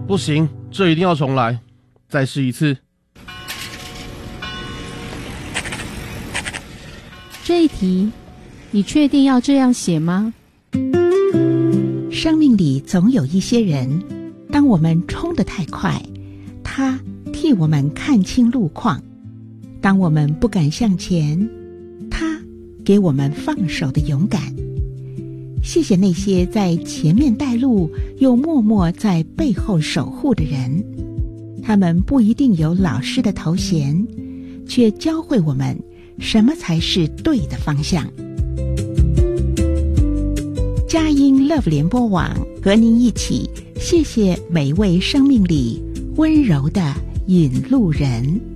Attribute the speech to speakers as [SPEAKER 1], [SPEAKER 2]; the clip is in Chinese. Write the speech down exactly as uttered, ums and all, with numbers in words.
[SPEAKER 1] 不行，这一定要重来，再试一次。
[SPEAKER 2] 这一题，你确定要这样写吗？
[SPEAKER 3] 生命里总有一些人，当我们冲得太快，他替我们看清路况；当我们不敢向前，他给我们放手的勇敢。谢谢那些在前面带路又默默在背后守护的人，他们不一定有老师的头衔，却教会我们什么才是对的方向。佳音 Love 联播网和您一起，谢谢每一位生命里温柔的引路人。